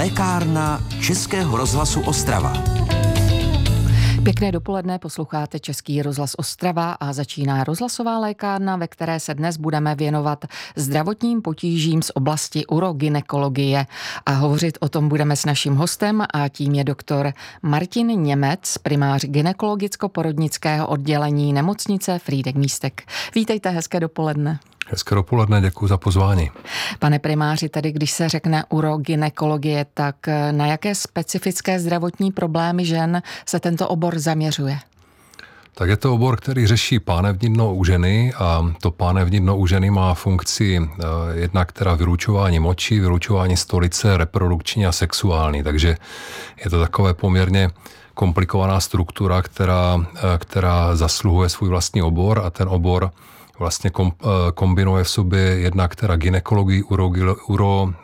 Lékárna Českého rozhlasu Ostrava. Pěkné dopoledne, posloucháte Český rozhlas Ostrava a začíná rozhlasová lékárna, ve které se dnes budeme věnovat zdravotním potížím z oblasti urogynekologie. A hovořit o tom budeme s naším hostem a tím je doktor Martin Němec, primář gynekologicko-porodnického oddělení nemocnice Frýdek-Místek. Vítejte, hezké dopoledne. Hezké dopoledne, děkuji za pozvání. Pane primáři, tedy když se řekne urogynekologie, tak na jaké specifické zdravotní problémy žen se tento obor zaměřuje? Tak je to obor, který řeší pánevní dno u ženy a to pánevní dno u ženy má funkci jednak teda vylučování moči, vylučování stolice, reprodukční a sexuální, takže je to takové poměrně komplikovaná struktura, která zasluhuje svůj vlastní obor a ten obor vlastně kombinuje v sobě jednak teda gynekologii,